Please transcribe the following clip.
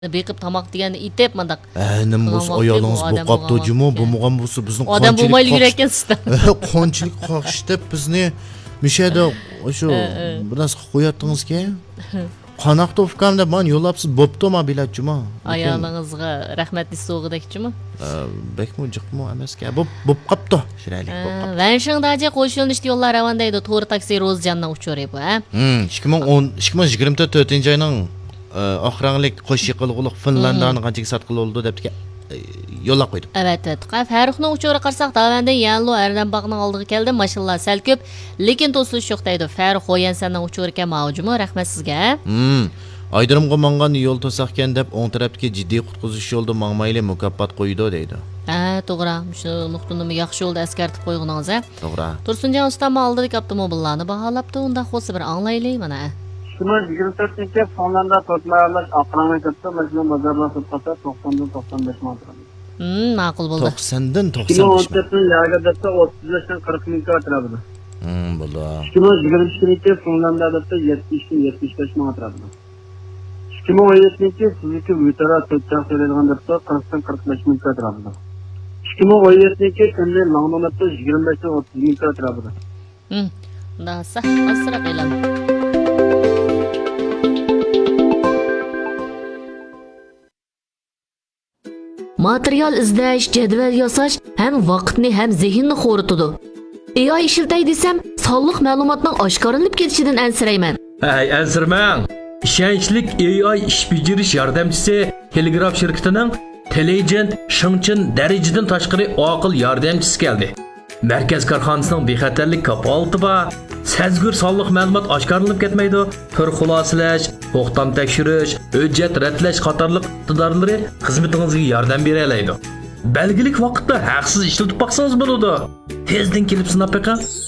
Bekip tamak degeni itep mandaq. Nima bo'lsa ayolınız bu qapdı jumo, bu muğam bo'lsa bizning odam bo'lmayli yurakkan sizdan. Qonchilik qoqish deb bizni mishada o'sha bir narsa qo'yatdingiz-ki. Qanaq topkamda men yo'labsiz bo'ptimi bilatchimi? Ayolingizga rahmatli so'g'idakchimi? Bekmi jiqmi emas-ki. Bo'p qapti. Shiraylik bo'p qapti. Ben shingdaje qo'shilishdi yo'llar ravandaydi. To'g'ri taksi Rozjandan uchirib, ha? 2024-oyning oxiranglik qo'shiq qilg'uliq Finlandiyani qancha sotqil oldu debdi yo'lab qo'ydim. Evet. Farruxning uchuri qarsak davanda yanlo Erdambaqning oldiga keldi. Mashallah sal ko'p, lekin to'silish yo'q deydi. Farrux Xoyansandan uchuri ekan mavjumi, rahmat sizga. Aydirimga mangan yo'l to'saqkan deb o'ng tarafdagi jiddiy qutqizish yo'lda mangmayli mukofot qo'ydi deydi. To'g'ri. Shu nuqtani yaxshi yo'lda eskartib qo'yganingiz, ha? To'g'ri. Tursunjon ustam oldidagi avtomobillarni baholabdi. Unda xo'si bir anglaylik mana. 2024-yilda fonlarda to'tlarlash oqlanib ketdi. Majbur bozorlar tutqasa 90-95 manat. Ma'qul bo'ldi. 90dan 95. 2014-yil yargadada 35dan 40 ming atrofida. Bo'ldi. 2022-yil fonlarda 70-75 manat atrofida. 2017-yil Suzuki Vitara to'tdan so'ralgan debda 40-45 ming atrofida. 2017-yil endi Langmanatda 25-30 ming atrofida. Unda sah asraq e'lon. Material izlash, jadval yasash ham vaqtni ham zehnni xo'ritadi. AI ishiltay desam, sonliq ma'lumotning oshkoranib ketishidan ansirayman. Ansirmang. Ishonchlik AI ish bajarish yordamchisi Telegraf shirkatining Intelligent Shingchin darajadan tashqari oqil yordamchisi keldi. Markaz korxonasining bexatarlik kapolati bor. Sezgur sonliq ma'lumot oshkoranib ketmaydi. Tur xulosalash, to'xtam tekshirish, hujjat ratlash qatorliq iqtidorlari xizmatingizga yordam bera oladi. Belgilik vaqtda haqsiz ishlatib baqsangiz bo'ladi. Tezdan kelib sinab beqing.